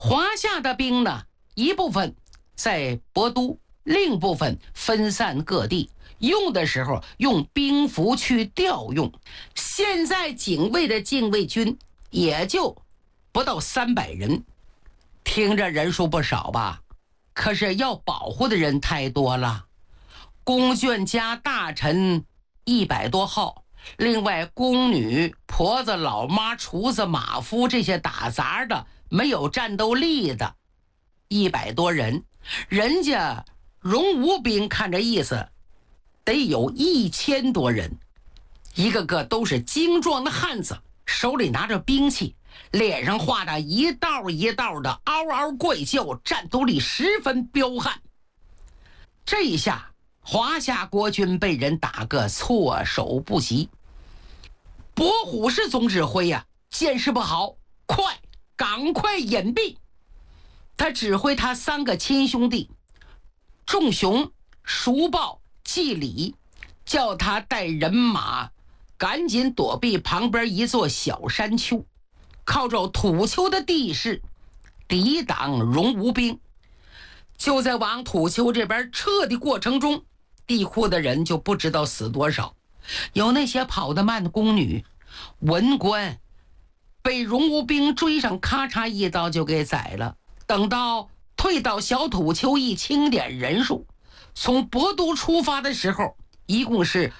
华夏的兵呢，一部分在博都，另一部分分散各地，用的时候用兵符去调用。现在警卫的禁卫军也就不到300人，听着人数不少吧？可是要保护的人太多了，宫眷加大臣100多号，另外宫女、婆子、老妈、厨子、马夫这些打杂的没有战斗力的100多人，人家荣武兵看这意思得有1000多人，一个个都是精壮的汉子，手里拿着兵器，脸上画的一道一道的嗷嗷怪叫，战斗力十分彪悍。这一下华夏国军被人打个措手不及。伯虎是总指挥呀，见势不好，赶快隐蔽。他指挥他3个亲兄弟仲熊、叔豹、季礼，叫他带人马赶紧躲避旁边一座小山丘，靠着土丘的地势抵挡荣武兵。就在往土丘这边撤的过程中，地库的人就不知道死多少，有那些跑得慢的宫女、文官被荣武兵追上，咔嚓一刀就给宰了。等到退到小土丘一清点人数，从博都出发的时候一共是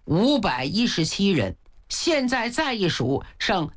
517人，现在再一数剩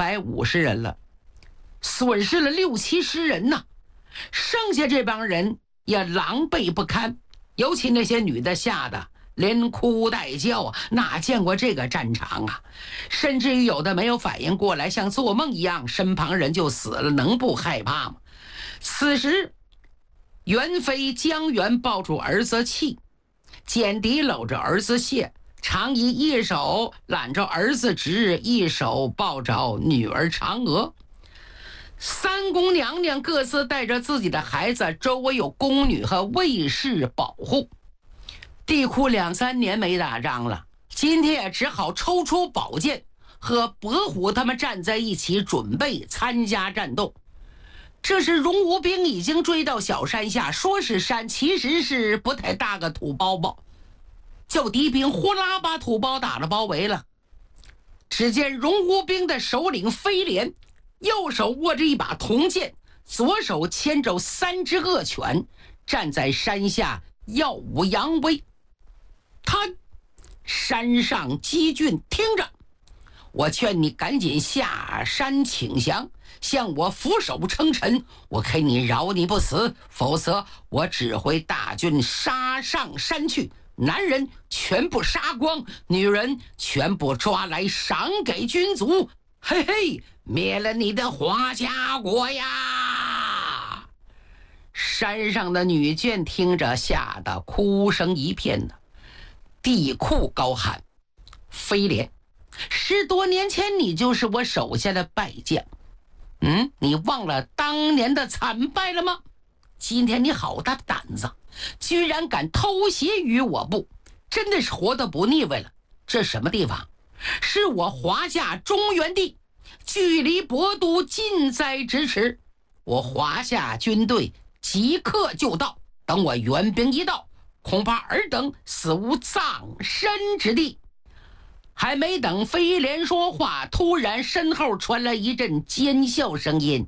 450人了，损失了60-70人呢。剩下这帮人也狼狈不堪，尤其那些女的吓得连哭带叫啊，哪见过这个战场啊？甚至于有的没有反应过来，像做梦一样，身旁人就死了，能不害怕吗？此时元妃江源抱住儿子气，简狄搂着儿子谢，常仪一手揽着儿子直，一手抱着女儿嫦娥。3宫娘娘各自带着自己的孩子，周围有宫女和卫士保护。地库2-3年没打仗了，今天也只好抽出宝剑和伯虎他们站在一起，准备参加战斗。这时荣武兵已经追到小山下，说是山，其实是不太大个土包包，叫敌兵呼啦把土包打了包围了。只见荣武兵的首领飞廉右手握着一把铜剑，左手牵着3只恶犬，站在山下耀武扬威。他山上积郡，听着，我劝你赶紧下山请降，向我俯首称臣，我看你饶你不死，否则我指挥大军杀上山去，男人全部杀光，女人全部抓来赏给军卒，嘿嘿，灭了你的华夏国呀！山上的女眷听着，吓得哭声一片呢。地库高喊：飞廉，10多年前你就是我手下的败将，你忘了当年的惨败了吗？今天你好大胆子，居然敢偷袭于我部，真的是活得不腻味了。这什么地方？是我华夏中原地，距离博都近在咫尺，我华夏军队即刻就到，等我援兵一到，恐怕尔等死无葬身之地。还没等飞廉说话，突然身后传来一阵奸笑声音：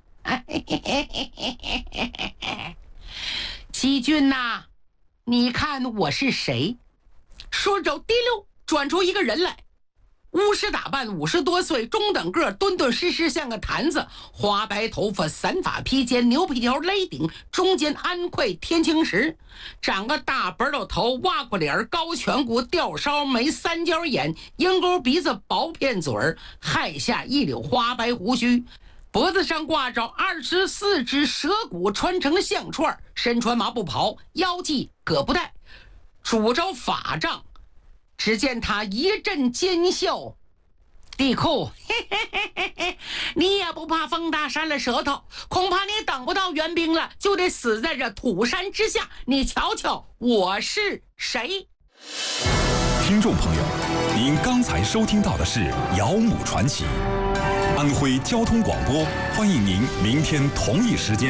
季军呐，你看我是谁？说着滴溜转出一个人来，巫师打扮，50多岁，中等个，敦敦实实像个坛子，花白头发，散发披肩，牛皮条勒顶，中间安块天青石，长个大白老头，挖过脸，高颧骨，吊梢眉，三角眼，鹰钩鼻子，薄片嘴儿，亥下一绺花白胡须，脖子上挂着24只蛇骨穿成项串，身穿麻布袍，腰系葛布带，拄着法杖。只见他一阵奸笑：地库，你也不怕风大扇了舌头，恐怕你等不到援兵了，就得死在这土山之下。你瞧瞧我是谁？ 听众朋友，您刚才收听到的是《姚母传奇》， 安徽交通广播，欢迎您明天同一时间